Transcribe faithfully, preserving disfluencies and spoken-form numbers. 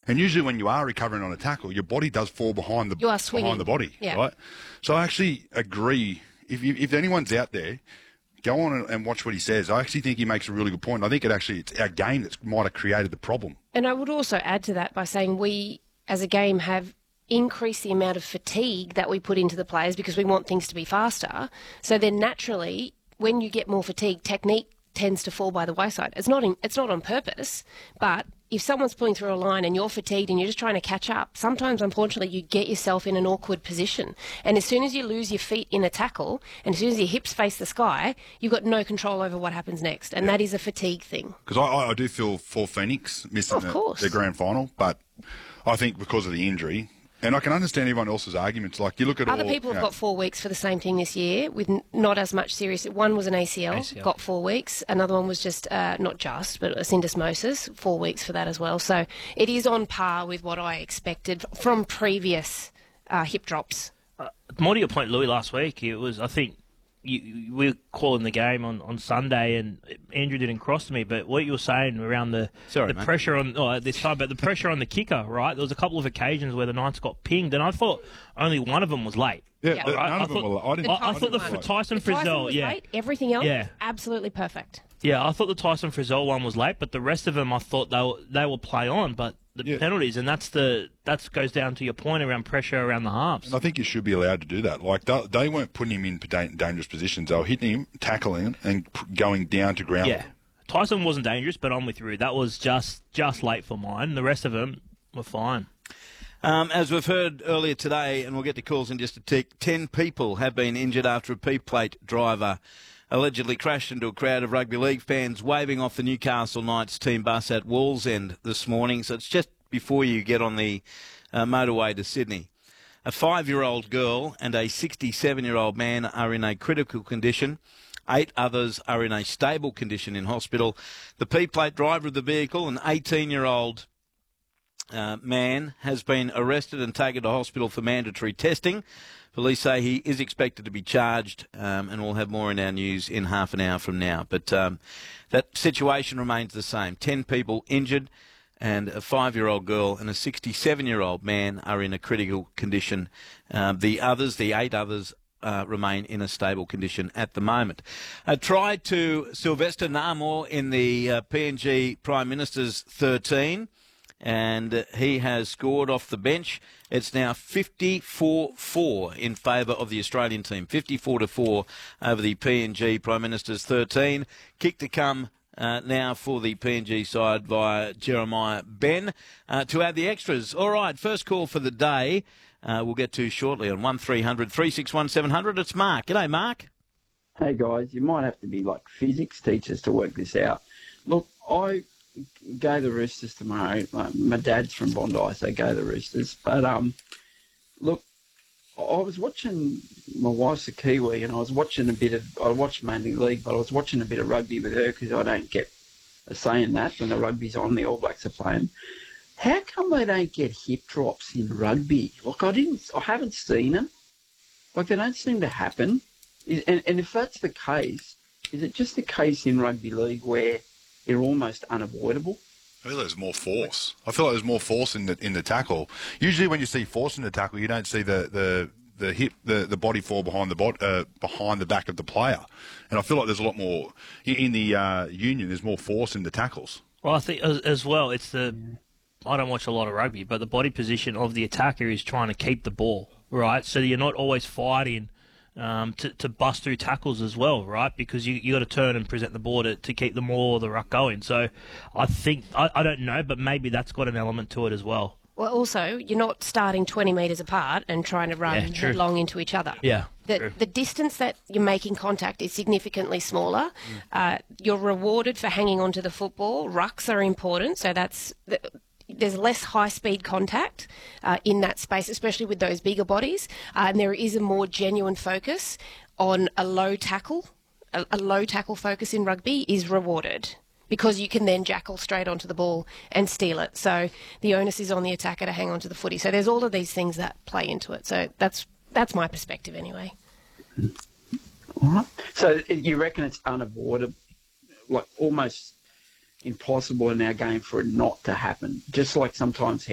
And usually when you are recovering on a tackle, your body does fall behind the You are swinging. behind the body, Yeah. right? So I actually agree. If you, if anyone's out there, go on and, and watch what he says. I actually think he makes a really good point. I think it actually it's our game that might have created the problem. And I would also add to that by saying we, as a game, have increased the amount of fatigue that we put into the players because we want things to be faster. So then naturally, when you get more fatigue, technique tends to fall by the wayside. It's not in, it's not on purpose, but if someone's pulling through a line and you're fatigued and you're just trying to catch up, sometimes, unfortunately, you get yourself in an awkward position. And as soon as you lose your feet in a tackle, and as soon as your hips face the sky, you've got no control over what happens next. And yeah. that is a fatigue thing. Because I, I do feel for Phoenix missing the, the grand final, but I think because of the injury, and I can understand everyone else's arguments. Like you look at other all, people have you know, got four weeks for the same thing this year with n- not as much serious. One was an A C L, A C L. Got four weeks. Another one was just uh, not just, but a syndesmosis, four weeks for that as well. So it is on par with what I expected from previous uh, hip drops. Uh, more to your point, Louis, last week, it was I think. You, we were calling the game on, on Sunday, and Andrew didn't cross to me. But what you were saying around the Sorry, the mate. pressure on oh, this time, but the pressure on the kicker, right? There was a couple of occasions where the Knights got pinged, and I thought only one of them was late. Yeah, Yeah. the- Right? none I of them thought- were. I didn't. I, I I thought the didn't like- Tyson The Tyson Frizzell, was yeah, late. Everything else, Yeah. absolutely perfect. yeah. I thought the Tyson Frizzell one was late, but the rest of them, I thought they were, they will play on, but the Yeah. penalties, and that's the that goes down to your point around pressure around the halves. And I think you should be allowed to do that. Like they, they weren't putting him in da- dangerous positions. They were hitting him, tackling, and p- going down to ground. Yeah, Tyson wasn't dangerous, but I'm with you. That was just just late for mine. The rest of them were fine. Um, as we've heard earlier today, and we'll get to calls in just a tick, ten people have been injured after a P-plate driver allegedly crashed into a crowd of rugby league fans waving off the Newcastle Knights team bus at Wallsend this morning. So it's just before you get on the uh, motorway to Sydney. A five-year-old girl and a sixty-seven-year-old man are in a critical condition. Eight others are in a stable condition in hospital. The P-plate driver of the vehicle, an eighteen-year-old uh, man, has been arrested and taken to hospital for mandatory testing. Police say he is expected to be charged, um, and we'll have more in our news in half an hour from now. But um, that situation remains the same. Ten people injured, and a five-year-old girl and a sixty-seven-year-old man are in a critical condition. Um, the others, the eight others, uh, remain in a stable condition at the moment. A try to Sylvester Namor in the uh, P N G Prime Minister's thirteen. And he has scored off the bench. It's now fifty-four four in favour of the Australian team. fifty-four to four over the P N G Prime Minister's thirteen. Kick to come uh, now for the P N G side via Jeremiah Ben uh, to add the extras. All right, first call for the day uh, we'll get to shortly on one three hundred three six one seven hundred. It's Mark. G'day, Mark. Hey guys, you might have to be like physics teachers to work this out. Look, I go the Roosters tomorrow. Like, my dad's from Bondi, so go the Roosters. But um, look, I was watching. My wife's a Kiwi, and I was watching a bit of. I watched mainly league, but I was watching a bit of rugby with her because I don't get a say in that when the rugby's on. The All Blacks are playing. How come they don't get hip drops in rugby? Like I didn't. I haven't seen them. Like they don't seem to happen. Is, and, and if that's the case, is it just the case in rugby league where they're almost unavoidable? I feel like there's more force. I feel like there's more force in the in the tackle. Usually, when you see force in the tackle, you don't see the the, the hip the, the body fall behind the bod, uh, behind the back of the player. And I feel like there's a lot more in the uh, union. There's more force in the tackles. Well, I think as, as well, it's the. I don't watch a lot of rugby, but the body position of the attacker is trying to keep the ball, right? So you're not always fighting um, to, to bust through tackles as well, right? Because you you got to turn and present the ball to, to keep the maul or the ruck going. So I think, I, I don't know, but maybe that's got an element to it as well. Well, also, you're not starting twenty metres apart and trying to run Yeah, true. headlong into each other. Yeah, The, true. the distance that you're making contact is significantly smaller. Mm. Uh, you're rewarded for hanging onto the football. Rucks are important, so that's... The, there's less high-speed contact uh, in that space, especially with those bigger bodies, uh, and there is a more genuine focus on a low tackle. A, a low tackle focus in rugby is rewarded because you can then jackal straight onto the ball and steal it. So the onus is on the attacker to hang onto the footy. So there's all of these things that play into it. So that's that's my perspective anyway. All right. So you reckon it's unavoidable, like almost impossible in our game for it not to happen, just like sometimes